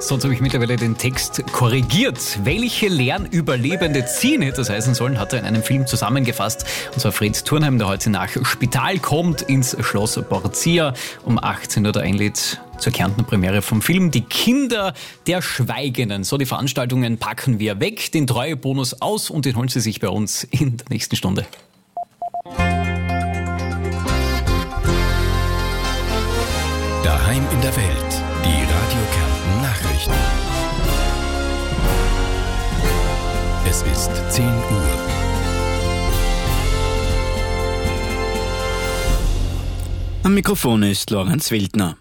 Sonst habe ich mittlerweile den Text korrigiert. Welche Lehren Überlebende ziehen hätte das heißen sollen, hat er in einem Film zusammengefasst. Und zwar Fred Thurnheim, der heute nach Spital kommt, ins Schloss Borcia. Um 18 Uhr einlädt zur Kärntner Premiere vom Film Die Kinder der Schweigenden. So, die Veranstaltungen packen wir weg, den Treuebonus aus und den holen Sie sich bei uns in der nächsten Stunde. Daheim in der Welt, die Radio Kärnten Nachrichten. Es ist 10 Uhr. Am Mikrofon ist Lorenz Wildner.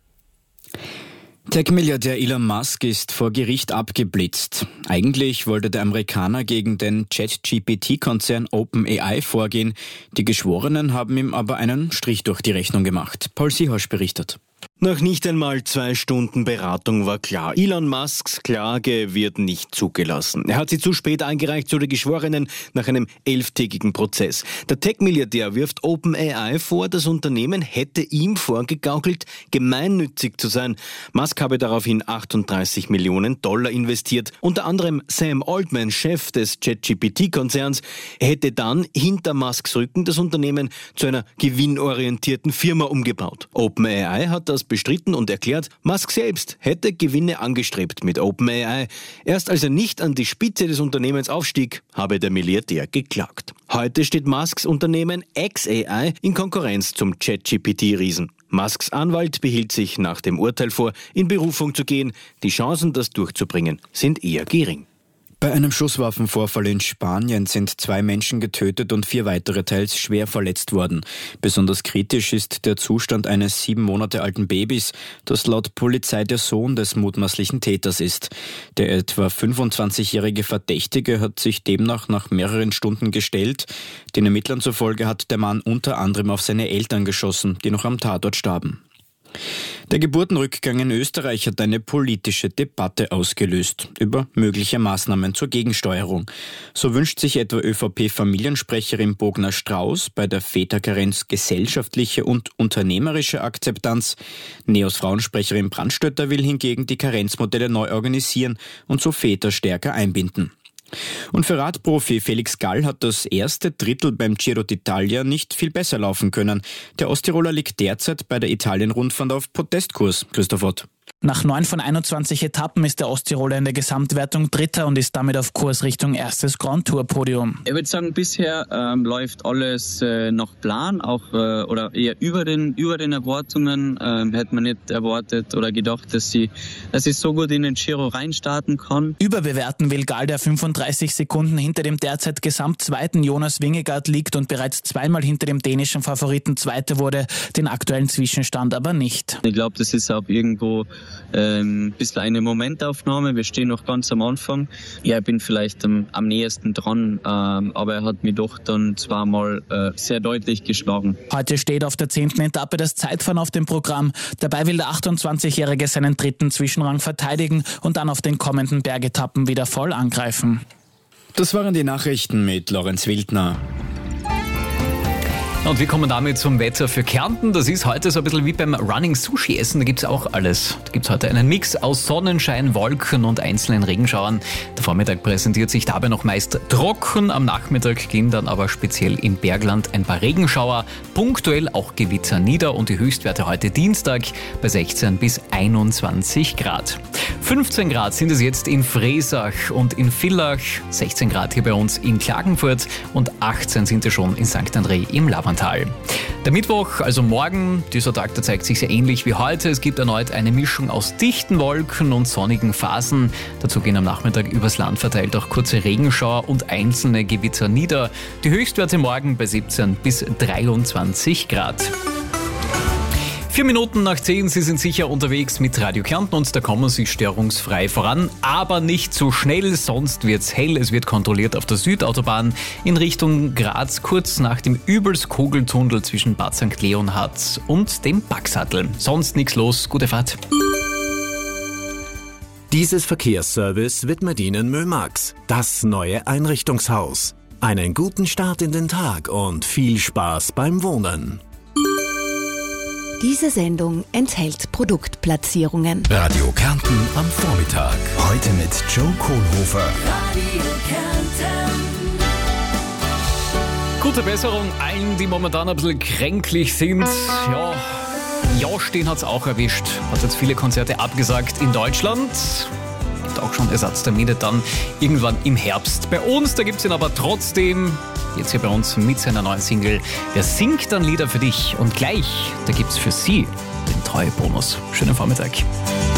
Tech-Milliardär Elon Musk ist vor Gericht abgeblitzt. Eigentlich wollte der Amerikaner gegen den ChatGPT-Konzern OpenAI vorgehen. Die Geschworenen haben ihm aber einen Strich durch die Rechnung gemacht. Paul Siehosch berichtet. Nach nicht einmal 2 Stunden Beratung war klar, Elon Musks Klage wird nicht zugelassen. Er hat sie zu spät eingereicht zu den Geschworenen nach einem 11-tägigen Prozess. Der Tech-Milliardär wirft OpenAI vor, das Unternehmen hätte ihm vorgegaukelt, gemeinnützig zu sein. Musk habe daraufhin $38 Millionen investiert. Unter anderem Sam Altman, Chef des ChatGPT-Konzerns, hätte dann hinter Musks Rücken das Unternehmen zu einer gewinnorientierten Firma umgebaut. OpenAI hat das bestritten und erklärt, Musk selbst hätte Gewinne angestrebt mit OpenAI. Erst als er nicht an die Spitze des Unternehmens aufstieg, habe der Milliardär geklagt. Heute steht Musks Unternehmen xAI in Konkurrenz zum ChatGPT-Riesen. Musks Anwalt behielt sich nach dem Urteil vor, in Berufung zu gehen. Die Chancen, das durchzubringen, sind eher gering. Bei einem Schusswaffenvorfall in Spanien sind 2 Menschen getötet und 4 weitere teils schwer verletzt worden. Besonders kritisch ist der Zustand eines 7 Monate alten Babys, das laut Polizei der Sohn des mutmaßlichen Täters ist. Der etwa 25-jährige Verdächtige hat sich demnach nach mehreren Stunden gestellt. Den Ermittlern zufolge hat der Mann unter anderem auf seine Eltern geschossen, die noch am Tatort starben. Der Geburtenrückgang in Österreich hat eine politische Debatte ausgelöst über mögliche Maßnahmen zur Gegensteuerung. So wünscht sich etwa ÖVP-Familiensprecherin Bogner-Strauß bei der Väterkarenz gesellschaftliche und unternehmerische Akzeptanz. NEOS Frauensprecherin Brandstötter will hingegen die Karenzmodelle neu organisieren und so Väter stärker einbinden. Und für Radprofi Felix Gall hat das erste Drittel beim Giro d'Italia nicht viel besser laufen können. Der Osttiroler liegt derzeit bei der Italien-Rundfahrt auf Podestkurs. Christoph Ott. Nach 9 von 21 Etappen ist der Osttiroler in der Gesamtwertung Dritter und ist damit auf Kurs Richtung erstes Grand Tour-Podium. Ich würde sagen, bisher läuft alles nach Plan, auch oder eher über den Erwartungen. Hätte man nicht erwartet oder gedacht, dass ich so gut in den Giro reinstarten kann. Überbewerten will Gall, der 35 Sekunden hinter dem derzeit Gesamtzweiten Jonas Vingegaard liegt und bereits 2-mal hinter dem dänischen Favoriten Zweiter wurde, den aktuellen Zwischenstand aber nicht. Ich glaube, das ist auch irgendwo ein bisschen eine Momentaufnahme. Wir stehen noch ganz am Anfang. Ja, ich bin vielleicht am nächsten dran, aber er hat mich doch dann 2-mal sehr deutlich geschlagen. Heute steht auf der 10. Etappe das Zeitfahren auf dem Programm. Dabei will der 28-Jährige seinen 3. Zwischenrang verteidigen und dann auf den kommenden Bergetappen wieder voll angreifen. Das waren die Nachrichten mit Lorenz Wildner. Und wir kommen damit zum Wetter für Kärnten. Das ist heute so ein bisschen wie beim Running Sushi essen. Da gibt's auch alles. Da gibt's heute einen Mix aus Sonnenschein, Wolken und einzelnen Regenschauern. Der Vormittag präsentiert sich dabei noch meist trocken. Am Nachmittag gehen dann aber speziell im Bergland ein paar Regenschauer, punktuell auch Gewitter nieder und die Höchstwerte heute Dienstag bei 16 bis 21 Grad. 15 Grad sind es jetzt in Fresach und in Villach, 16 Grad hier bei uns in Klagenfurt und 18 sind es schon in St. André im Laverntal. Der Mittwoch, also morgen, dieser Tag, der zeigt sich sehr ähnlich wie heute. Es gibt erneut eine Mischung aus dichten Wolken und sonnigen Phasen. Dazu gehen am Nachmittag übers Land verteilt auch kurze Regenschauer und einzelne Gewitter nieder. Die Höchstwerte morgen bei 17 bis 23 Grad. 4 Minuten nach 10, Sie sind sicher unterwegs mit Radio Kärnten und da kommen Sie störungsfrei voran, aber nicht zu schnell, sonst wird's hell. Es wird kontrolliert auf der Südautobahn in Richtung Graz, kurz nach dem Übelskogeltunnel zwischen Bad St. Leonhard und dem Backsattel. Sonst nichts los, gute Fahrt. Dieses Verkehrsservice widmet Ihnen Mömax, das neue Einrichtungshaus. Einen guten Start in den Tag und viel Spaß beim Wohnen. Diese Sendung enthält Produktplatzierungen. Radio Kärnten am Vormittag. Heute mit Joe Kohlhofer. Radio Kärnten. Gute Besserung allen, die momentan ein bisschen kränklich sind. Ja, Stehen hat's auch erwischt. Hat jetzt viele Konzerte abgesagt in Deutschland. Gibt auch schon Ersatztermine dann irgendwann im Herbst. Bei uns, da gibt's ihn aber trotzdem. Jetzt hier bei uns mit seiner neuen Single. Wer singt dann Lieder für dich? Und gleich, da gibt's für Sie den Treuebonus. Schönen Vormittag.